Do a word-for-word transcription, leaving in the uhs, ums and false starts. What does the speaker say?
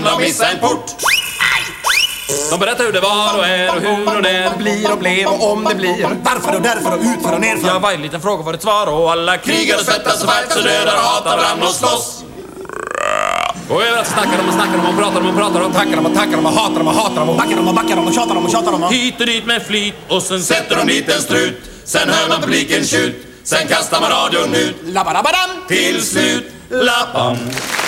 de missade en port. De berättar hur det var och är och hur och när blir och blev och om det blir. Varför och därför och utför och nerför. Ja, varje liten fråga får ett svar och alla krigar och svettas och värts och dödar och hatar varandra och slåss. Och överallt snackar de och snackar de och pratar de och pratar de. Tackar de och tackar de och hatar de och hatar de och backar de och backar de och tjatar de och tjatar de och hit och dit med flit och sen sätter de dit en strut. Sen hör man publiken tjut. Sen kastar man radion ut. Labarabadam. Till slut lappam.